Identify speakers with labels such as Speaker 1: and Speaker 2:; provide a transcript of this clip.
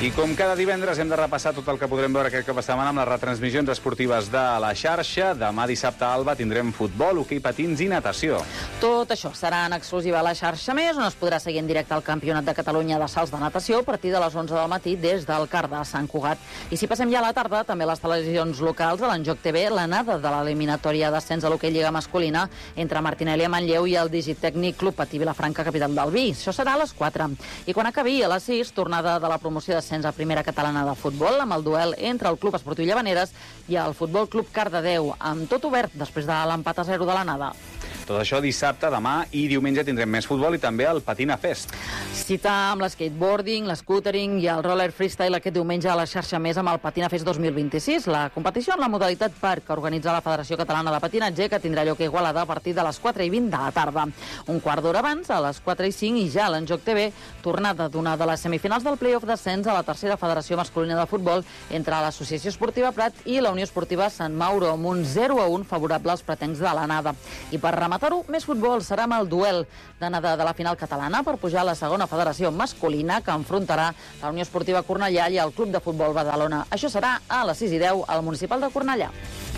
Speaker 1: I com cada divendres hem de repassar tot el que podrem veure aquest cap de setmana amb les retransmissions esportives de la xarxa. Demà dissabte a Alba tindrem futbol, hoquei patins i natació.
Speaker 2: Tot això serà en exclusiva a la xarxa Més, on es podrà seguir en directe el Campionat de Catalunya de salts de natació a partir de les 11 del matí des del CAR de Sant Cugat. I si passem ja a la tarda, també les televisions locals de l'Enjoc TV, l'anada de l'eliminatòria d'ascens a l'hoquei Lliga masculina entre Martinelli a Manlleu i el Digitècnic Club Patí Vilafranca, capital del Vi. Això serà a les 4. I quan acabi a les 6, tornada de la promoció d'ascens a primera catalana de futbol, amb el duel entre el Club Esportiu Llavaneres i el Futbol Club Cardedeu, amb tot obert després de l'empat a 0 de l'anada.
Speaker 1: Tot això dissabte, demà i diumenge tindrem més futbol i també el Patina Fest.
Speaker 2: Cita amb l'skateboarding, l'escootering i el roller freestyle aquest diumenge a la xarxa Més amb el Patina Fest 2026. La competició en la modalitat parc que organitza la Federació Catalana de Patinatge, que tindrà lloc a Igualada a partir de les 4:20 de la tarda. Un quart d'hora abans, a les 4:05, i ja a l'Enjoc TV, tornada d'una de les semifinals del play-off d'ascens a la tercera federació masculina de futbol entre l'Associació Esportiva Prat i la Unió Esportiva Sant Mauro, amb un 0-1 favorable als pretencs de l'anada. I per rematar-ho, més futbol serà amb el duel d'anada de la final catalana per pujar a la segona federació masculina, que enfrontarà la Unió Esportiva Cornellà i el Club de Futbol Badalona. Això serà a les 6:10 al municipal de Cornellà.